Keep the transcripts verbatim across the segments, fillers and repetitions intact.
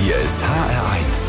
Hier ist H R eins.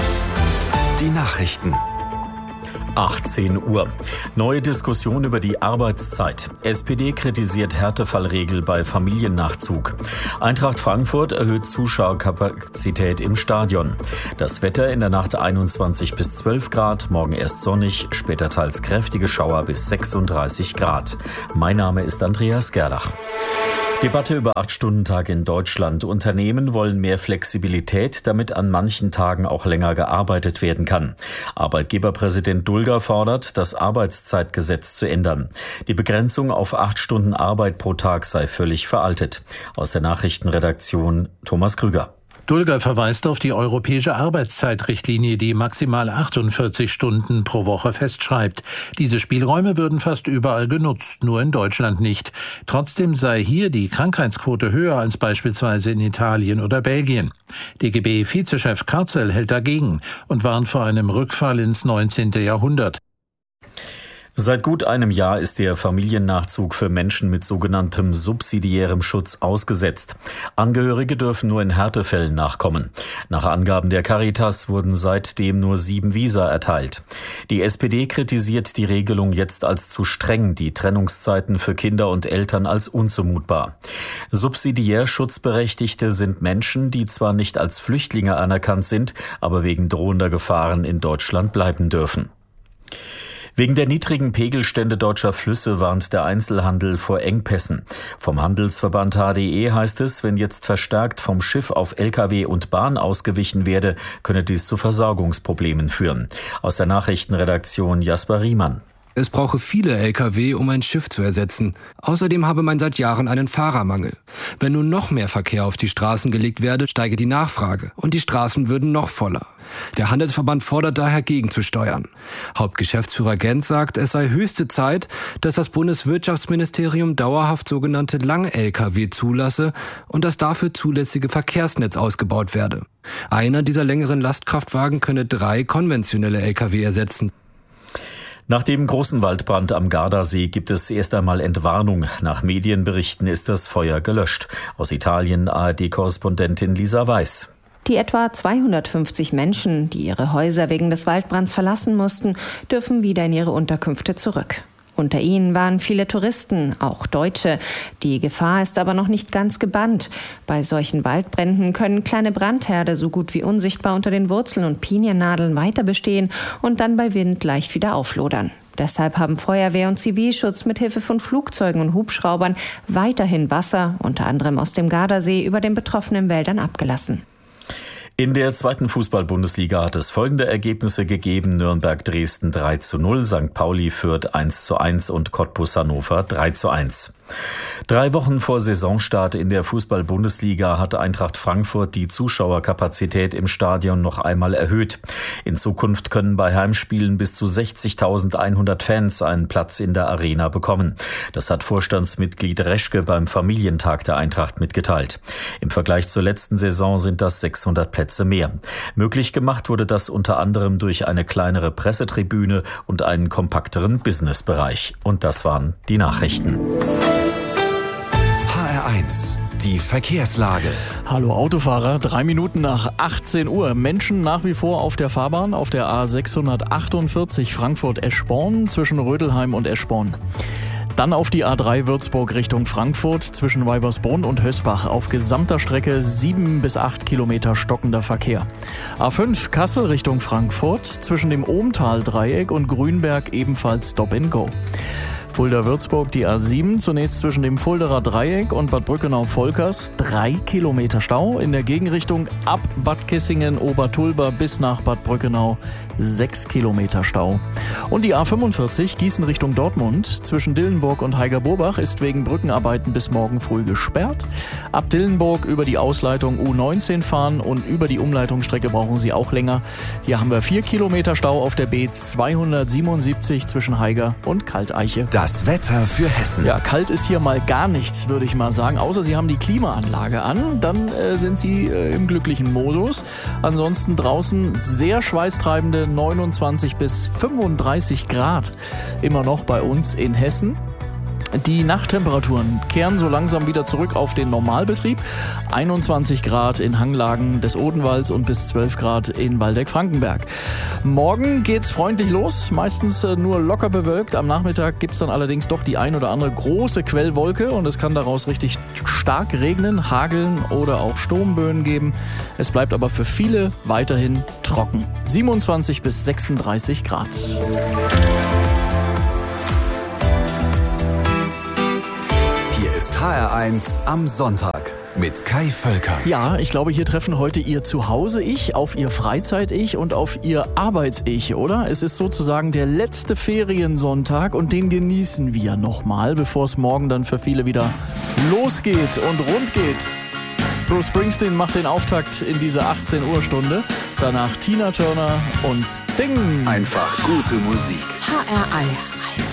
Die Nachrichten. achtzehn Uhr. Neue Diskussion über die Arbeitszeit. S P D kritisiert Härtefallregel bei Familiennachzug. Eintracht Frankfurt erhöht Zuschauerkapazität im Stadion. Das Wetter in der Nacht einundzwanzig bis zwölf Grad, morgen erst sonnig, später teils kräftige Schauer bis sechsunddreißig Grad. Mein Name ist Andreas Gerlach. Debatte über acht-Stunden-Tag in Deutschland. Unternehmen wollen mehr Flexibilität, damit an manchen Tagen auch länger gearbeitet werden kann. Arbeitgeberpräsident Dulger fordert, das Arbeitszeitgesetz zu ändern. Die Begrenzung auf acht Stunden Arbeit pro Tag sei völlig veraltet. Aus der Nachrichtenredaktion Thomas Krüger. Dulger verweist auf die europäische Arbeitszeitrichtlinie, die maximal achtundvierzig Stunden pro Woche festschreibt. Diese Spielräume würden fast überall genutzt, nur in Deutschland nicht. Trotzdem sei hier die Krankheitsquote höher als beispielsweise in Italien oder Belgien. D G B-Vizechef Kürzel hält dagegen und warnt vor einem Rückfall ins neunzehnten Jahrhundert. Seit gut einem Jahr ist der Familiennachzug für Menschen mit sogenanntem subsidiärem Schutz ausgesetzt. Angehörige dürfen nur in Härtefällen nachkommen. Nach Angaben der Caritas wurden seitdem nur sieben Visa erteilt. Die S P D kritisiert die Regelung jetzt als zu streng, die Trennungszeiten für Kinder und Eltern als unzumutbar. Subsidiär Schutzberechtigte sind Menschen, die zwar nicht als Flüchtlinge anerkannt sind, aber wegen drohender Gefahren in Deutschland bleiben dürfen. Wegen der niedrigen Pegelstände deutscher Flüsse warnt der Einzelhandel vor Engpässen. Vom Handelsverband H D E heißt es, wenn jetzt verstärkt vom Schiff auf L K W und Bahn ausgewichen werde, könne dies zu Versorgungsproblemen führen. Aus der Nachrichtenredaktion Jasper Riemann. Es brauche viele L K W, um ein Schiff zu ersetzen. Außerdem habe man seit Jahren einen Fahrermangel. Wenn nun noch mehr Verkehr auf die Straßen gelegt werde, steige die Nachfrage und die Straßen würden noch voller. Der Handelsverband fordert daher gegenzusteuern. Hauptgeschäftsführer Gent sagt, es sei höchste Zeit, dass das Bundeswirtschaftsministerium dauerhaft sogenannte Lang-L K W zulasse und das dafür zulässige Verkehrsnetz ausgebaut werde. Einer dieser längeren Lastkraftwagen könne drei konventionelle L K W ersetzen. Nach dem großen Waldbrand am Gardasee gibt es erst einmal Entwarnung. Nach Medienberichten ist das Feuer gelöscht. Aus Italien A R D-Korrespondentin Lisa Weiß. Die etwa zweihundertfünfzig Menschen, die ihre Häuser wegen des Waldbrands verlassen mussten, dürfen wieder in ihre Unterkünfte zurück. Unter ihnen waren viele Touristen, auch Deutsche. Die Gefahr ist aber noch nicht ganz gebannt. Bei solchen Waldbränden können kleine Brandherde so gut wie unsichtbar unter den Wurzeln und Piniennadeln weiter bestehen und dann bei Wind leicht wieder auflodern. Deshalb haben Feuerwehr und Zivilschutz mit Hilfe von Flugzeugen und Hubschraubern weiterhin Wasser, unter anderem aus dem Gardasee, über den betroffenen Wäldern abgelassen. In der zweiten Fußball-Bundesliga hat es folgende Ergebnisse gegeben: Nürnberg-Dresden drei zu null, Sankt Pauli-Fürth eins zu eins und Cottbus-Hannover drei zu eins. Drei Wochen vor Saisonstart in der Fußball-Bundesliga hat Eintracht Frankfurt die Zuschauerkapazität im Stadion noch einmal erhöht. In Zukunft können bei Heimspielen bis zu sechzigtausendeinhundert Fans einen Platz in der Arena bekommen. Das hat Vorstandsmitglied Reschke beim Familientag der Eintracht mitgeteilt. Im Vergleich zur letzten Saison sind das sechshundert Plätze mehr. Möglich gemacht wurde das unter anderem durch eine kleinere Pressetribüne und einen kompakteren Businessbereich. Und das waren die Nachrichten. H R eins. Die Verkehrslage. Hallo Autofahrer, drei Minuten nach achtzehn Uhr. Menschen nach wie vor auf der Fahrbahn auf der A sechshundertachtundvierzig Frankfurt-Eschborn zwischen Rödelheim und Eschborn. Dann auf die A drei Würzburg Richtung Frankfurt zwischen Weibersbrunn und Hösbach. Auf gesamter Strecke sieben bis acht Kilometer stockender Verkehr. A fünf Kassel Richtung Frankfurt zwischen dem Ohmtal-Dreieck und Grünberg ebenfalls Stop and Go. Fulda-Würzburg die A sieben, zunächst zwischen dem Fulderer Dreieck und Bad Brückenau-Volkers, drei Kilometer Stau. In der Gegenrichtung ab Bad Kissingen-Obertulba bis nach Bad Brückenau, sechs Kilometer Stau. Und die A fünfundvierzig Gießen Richtung Dortmund zwischen Dillenburg und Heiger-Burbach ist wegen Brückenarbeiten bis morgen früh gesperrt. Ab Dillenburg über die Ausleitung U neunzehn fahren und über die Umleitungsstrecke brauchen Sie auch länger. Hier haben wir vier Kilometer Stau auf der B zweihundertsiebenundsiebzig zwischen Haiger und Kalteiche. Das Wetter für Hessen. Ja, kalt ist hier mal gar nichts, würde ich mal sagen. Außer Sie haben die Klimaanlage an, dann äh, sind Sie äh, im glücklichen Modus. Ansonsten draußen sehr schweißtreibende neunundzwanzig bis fünfunddreißig Grad. Immer noch bei uns in Hessen. Die Nachttemperaturen kehren so langsam wieder zurück auf den Normalbetrieb. einundzwanzig Grad in Hanglagen des Odenwalds und bis zwölf Grad in Waldeck-Frankenberg. Morgen geht's freundlich los, meistens nur locker bewölkt. Am Nachmittag gibt's dann allerdings doch die ein oder andere große Quellwolke und es kann daraus richtig stark regnen, hageln oder auch Sturmböen geben. Es bleibt aber für viele weiterhin trocken. siebenundzwanzig bis sechsunddreißig Grad. Ist H R eins am Sonntag mit Kai Völker. Ja, ich glaube, hier treffen heute Ihr Zuhause-Ich auf Ihr Freizeit-Ich und auf Ihr Arbeits-Ich, oder? Es ist sozusagen der letzte Feriensonntag und den genießen wir nochmal, bevor es morgen dann für viele wieder losgeht und rund geht. Bruce Springsteen macht den Auftakt in diese achtzehn Uhr Stunde. Danach Tina Turner und Sting. Einfach gute Musik. H R eins.